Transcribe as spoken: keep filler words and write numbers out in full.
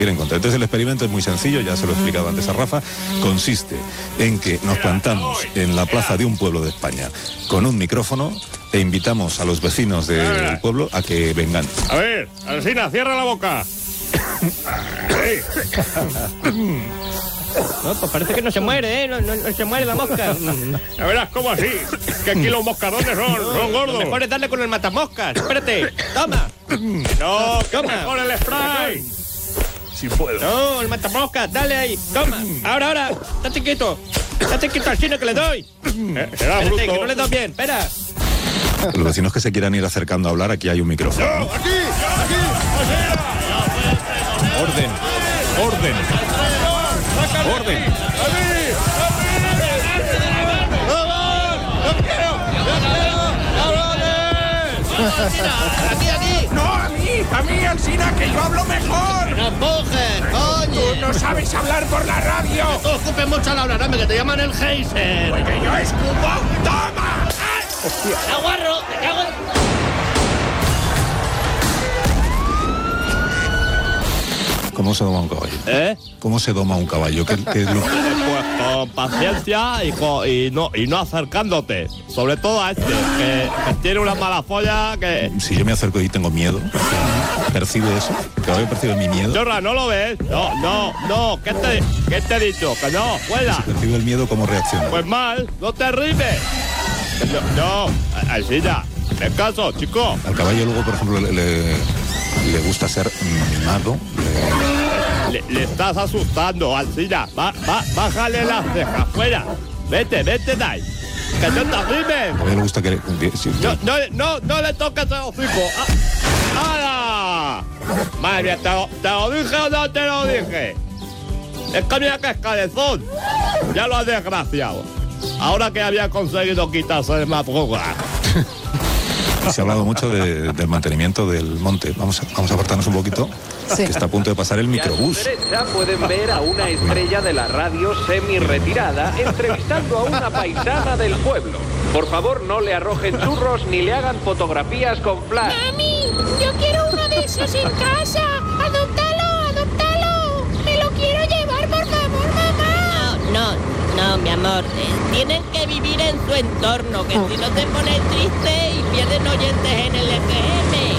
encontrar. Entonces el experimento es muy sencillo, ya se lo he explicado antes a Rafa, consiste en que nos plantamos en la plaza de un pueblo de España con un micrófono e invitamos a los vecinos del pueblo a que vengan. A ver, Alsina, cierra la boca. No, pues parece que no se muere, ¿eh? No, no, no se muere la mosca. Ya verás cómo así, que aquí los moscardones son, son gordos. Lo mejor es darle con el matamoscas. Espérate, toma. No, toma. Mejor el spray. Si puedo. No, el matamoscas, dale ahí. Toma. Ahora, ahora. Date quieto. Date quieto al chino que le doy. Eh, será Espérate, bruto. que no le doy bien. Espera. Los vecinos que se quieran ir acercando a hablar, aquí hay un micrófono. ¡No, aquí! ¡Aquí! Orden, orden, orden. ¡A mí, a mí! ¡No, a mí! ¡A mí, Alsina, que yo hablo mejor! ¡No empujes, coño! ¡Tú no sabes hablar por la radio! ¡No ocupes mucho al hablar, hombre, que te llaman el geyser! ¡Porque yo escupo! ¡Toma! ¡Hostia! ¡Aguarro! ¡Te cago en... ¿Cómo se doma un caballo? ¿Eh? ¿Cómo se doma un caballo? ¿Qué, qué es lo... Pues con paciencia y, con, y, no, y no acercándote. Sobre todo a este, que, que tiene una mala folla que... Si yo me acerco y tengo miedo, ¿percibe eso? ¿El caballo percibe mi miedo? Chorra, ¿no lo ves? No, no, no. ¿Qué te, qué te he dicho? Que no, fuera. Si percibe el miedo, ¿cómo reacciona? Pues mal, no te rimes. No, no, así ya. Hazme caso, chico. Al caballo luego, por ejemplo, le, le, le gusta ser mimado. Le, le estás asustando, Alcina. Va, va, bájale las cejas, fuera. Vete, vete de ahí. Que no te rimes. A caballo le gusta que... Si, No, no, no, no le toques el hocico. ¡Ah! Madre mía, ¿te, lo- ¿te lo dije o no te lo dije? Es que mira que es cabezón. Ya lo has desgraciado. Ahora que había conseguido quitarse de madruga. Se ha hablado mucho de, del mantenimiento del monte. Vamos a, vamos a apartarnos un poquito, Sí. que está a punto de pasar el microbús. A su derecha pueden ver a una estrella de la radio semi-retirada entrevistando a una paisana del pueblo. Por favor, no le arrojen churros ni le hagan fotografías con flash. ¡Mami! ¡Yo quiero uno de esos en casa! ¡Adóptalo! ¡Adóptalo! ¡Me lo quiero llevar, por favor, mamá! No, no, mi amor. eh, tienen que vivir en su entorno, que si no te pones triste y pierden oyentes en el F M.